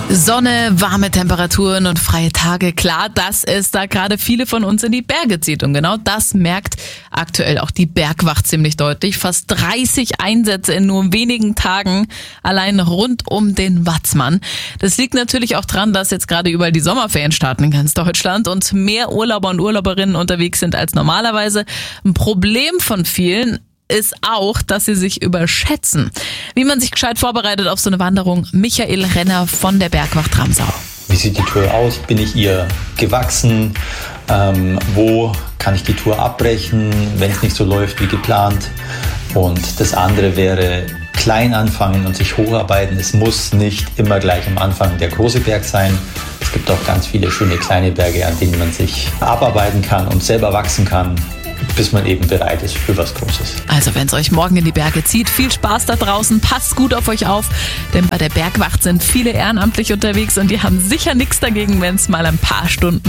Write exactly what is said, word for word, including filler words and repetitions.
Sonne, warme Temperaturen und freie Tage. Klar, dass es da gerade viele von uns in die Berge zieht. Und genau das merkt aktuell auch die Bergwacht ziemlich deutlich. Fast dreißig Einsätze in nur wenigen Tagen, allein rund um den Watzmann. Das liegt natürlich auch dran, dass jetzt gerade überall die Sommerferien starten in ganz Deutschland und mehr Urlauber und Urlauberinnen unterwegs sind als normalerweise. Ein Problem von vielen ist auch, dass sie sich überschätzen. Wie man sich gescheit vorbereitet auf so eine Wanderung, Michael Renner von der Bergwacht Ramsau. Wie sieht die Tour aus? Bin ich ihr gewachsen? Ähm, wo kann ich die Tour abbrechen, wenn es nicht so läuft wie geplant? Und das andere wäre klein anfangen und sich hocharbeiten. Es muss nicht immer gleich am Anfang der große Berg sein. Es gibt auch ganz viele schöne kleine Berge, an denen man sich abarbeiten kann und selber wachsen kann, bis man eben bereit ist für was Großes. Also wenn es euch morgen in die Berge zieht, viel Spaß da draußen, passt gut auf euch auf, denn bei der Bergwacht sind viele ehrenamtlich unterwegs und die haben sicher nichts dagegen, wenn es mal ein paar Stunden